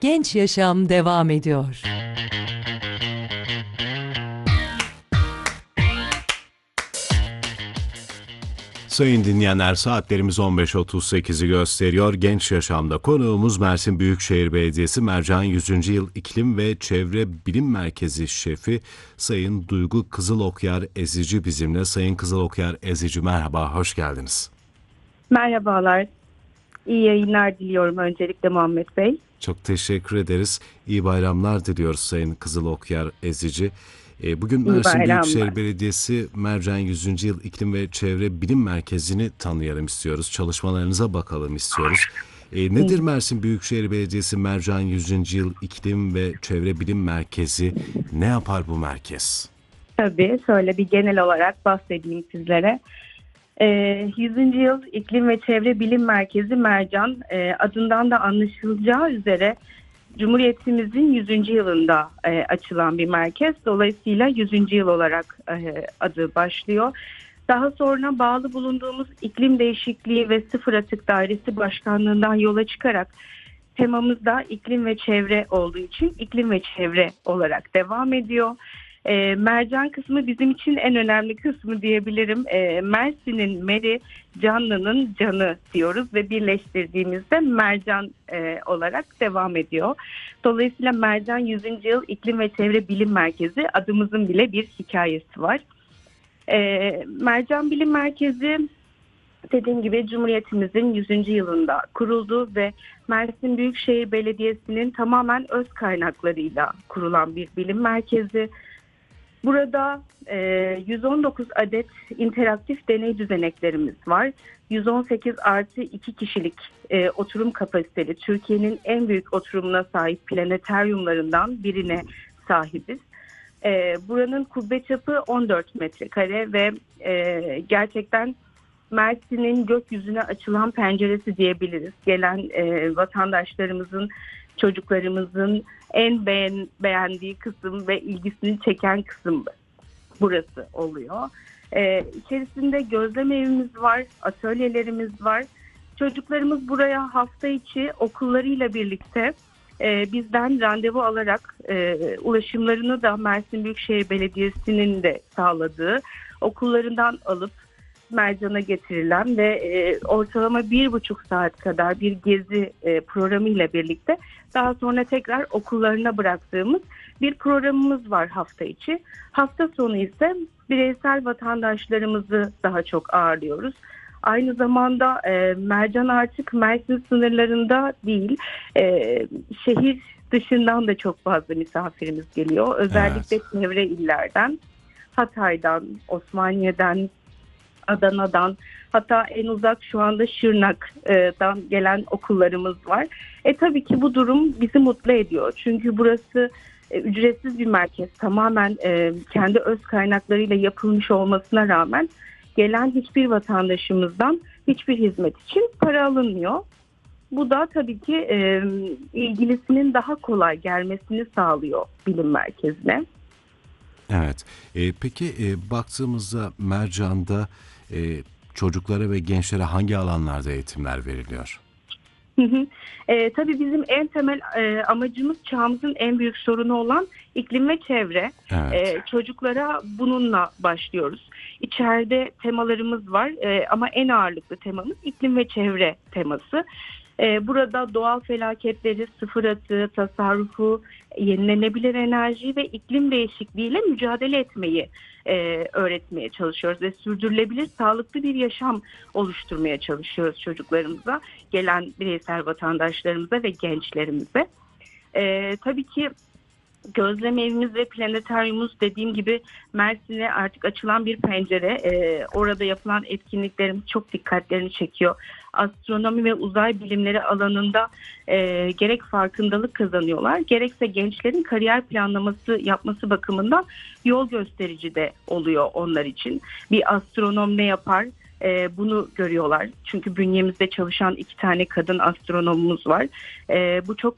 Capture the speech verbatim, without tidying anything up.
Genç Yaşam devam ediyor. Sayın dinleyenler, saatlerimiz on beş otuz sekizi gösteriyor. Genç Yaşam'da konuğumuz Mersin Büyükşehir Belediyesi Mercan yüzüncü. Yıl İklim ve Çevre Bilim Merkezi Şefi Sayın Duygu Kızılokyar Ezici bizimle. Sayın Kızılokyar Ezici, merhaba, hoş geldiniz. Merhabalar, iyi yayınlar diliyorum öncelikle Muhammed Bey. Çok teşekkür ederiz. İyi bayramlar diliyoruz Sayın Kızılokyar Ezici. Bugün İyi Mersin bayramlar. Büyükşehir Belediyesi Mercan yüzüncü. Yıl İklim ve Çevre Bilim Merkezi'ni tanıyalım istiyoruz. Çalışmalarınıza bakalım istiyoruz. E, nedir Mersin Büyükşehir Belediyesi Mercan yüzüncü. Yıl İklim ve Çevre Bilim Merkezi? Ne yapar bu merkez? Tabii, şöyle bir genel olarak bahsedeyim sizlere. Ee, yüzüncü. Yıl İklim ve Çevre Bilim Merkezi Mercan, e, adından da anlaşılacağı üzere Cumhuriyetimizin yüzüncü. yılında e, açılan bir merkez. Dolayısıyla yüzüncü. yıl olarak e, adı başlıyor. Daha sonra bağlı bulunduğumuz iklim değişikliği ve sıfır atık dairesi başkanlığından yola çıkarak temamız da iklim ve çevre olduğu için iklim ve çevre olarak devam ediyor. E, mercan kısmı bizim için en önemli kısmı diyebilirim. E, Mersin'in meri, canlının canı diyoruz ve birleştirdiğimizde mercan e, olarak devam ediyor. Dolayısıyla Mercan yüzüncü. Yıl İklim ve Çevre Bilim Merkezi, adımızın bile bir hikayesi var. E, Mercan Bilim Merkezi, dediğim gibi Cumhuriyetimizin yüzüncü. yılında kuruldu ve Mersin Büyükşehir Belediyesi'nin tamamen öz kaynaklarıyla kurulan bir bilim merkezi. Burada e, yüz on dokuz adet interaktif deney düzeneklerimiz var. yüz on sekiz artı iki kişilik e, oturum kapasiteli, Türkiye'nin en büyük oturumuna sahip planetaryumlarından birine sahibiz. E, buranın kubbe çapı on dört metrekare ve e, gerçekten Mersin'in gökyüzüne açılan penceresi diyebiliriz. Gelen e, vatandaşlarımızın, çocuklarımızın en beğen, beğendiği kısım ve ilgisini çeken kısım burası oluyor. Ee, içerisinde gözlem evimiz var, atölyelerimiz var. Çocuklarımız buraya hafta içi okullarıyla birlikte e, bizden randevu alarak e, ulaşımlarını da Mersin Büyükşehir Belediyesi'nin de sağladığı okullarından alıp Mercan'a getirilen ve e, ortalama bir buçuk saat kadar bir gezi e, programı ile birlikte daha sonra tekrar okullarına bıraktığımız bir programımız var hafta içi. Hafta sonu ise bireysel vatandaşlarımızı daha çok ağırlıyoruz. Aynı zamanda e, Mercan artık Mersin sınırlarında değil, e, şehir dışından da çok fazla misafirimiz geliyor. Özellikle evet. Çevre illerden, Hatay'dan, Osmaniye'den, Adana'dan, hatta en uzak şu anda Şırnak'tan gelen okullarımız var. E tabii ki bu durum bizi mutlu ediyor. Çünkü burası e, ücretsiz bir merkez. Tamamen e, kendi öz kaynaklarıyla yapılmış olmasına rağmen gelen hiçbir vatandaşımızdan hiçbir hizmet için para alınmıyor. Bu da tabii ki e, ilgilisinin daha kolay gelmesini sağlıyor bilim merkezine. Evet. E, peki e, baktığımızda Mercan'da e, çocuklara ve gençlere hangi alanlarda eğitimler veriliyor? Hı hı. E, tabii bizim en temel e, amacımız çağımızın en büyük sorunu olan iklim ve çevre. Evet. E, çocuklara bununla başlıyoruz. İçeride temalarımız var e, ama en ağırlıklı temamız iklim ve çevre teması. E, burada doğal felaketleri, sıfır atığı, tasarrufu, yenilenebilir enerji ve iklim değişikliğiyle mücadele etmeyi e, öğretmeye çalışıyoruz ve sürdürülebilir, sağlıklı bir yaşam oluşturmaya çalışıyoruz çocuklarımıza, gelen bireysel vatandaşlarımıza ve gençlerimize. E, tabii ki gözlem evimiz ve planetaryumumuz, dediğim gibi Mersin'e artık açılan bir pencere. Ee, orada yapılan etkinliklerimiz çok dikkatlerini çekiyor. Astronomi ve uzay bilimleri alanında e, gerek farkındalık kazanıyorlar, gerekse gençlerin kariyer planlaması yapması bakımından yol gösterici de oluyor onlar için. Bir astronom ne yapar? E, bunu görüyorlar. Çünkü bünyemizde çalışan iki tane kadın astronomumuz var. E, bu çok